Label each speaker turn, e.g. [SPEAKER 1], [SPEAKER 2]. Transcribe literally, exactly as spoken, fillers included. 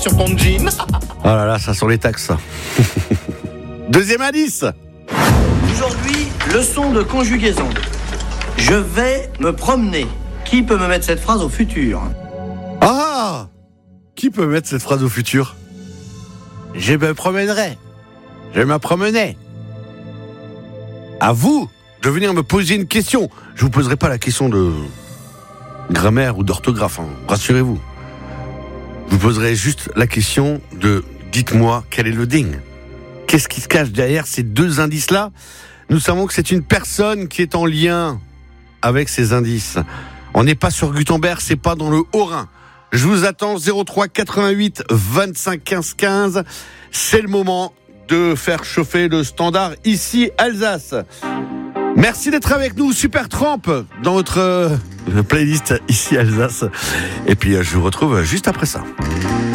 [SPEAKER 1] sur ton jean.
[SPEAKER 2] Oh là là, ça sont les taxes, ça. Deuxième indice.
[SPEAKER 3] Aujourd'hui, leçon de conjugaison. Je vais me promener. Qui peut me mettre cette phrase au futur ?
[SPEAKER 2] Ah, qui peut mettre cette phrase au futur ? Je me promènerai. Je me promenais. À vous de venir me poser une question. Je vous poserai pas la question de grammaire ou d'orthographe, hein. Rassurez-vous. Je vous poserai juste la question de dites-moi quel est le ding. Qu'est-ce qui se cache derrière ces deux indices-là ? Nous savons que c'est une personne qui est en lien avec ces indices. On n'est pas sur Gutenberg, c'est pas dans le Haut-Rhin. Je vous attends zéro trois quatre-vingt-huit vingt-cinq quinze quinze. C'est le moment de faire chauffer le standard ici Alsace. Merci d'être avec nous, Supertramp, dans votre euh, playlist ici Alsace. Et puis euh, je vous retrouve juste après ça.